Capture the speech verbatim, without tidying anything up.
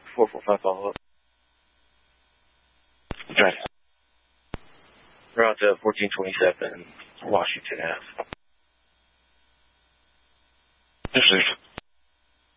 four four five follow up. Okay. Route to fourteen twenty-seven, Washington Ave. This is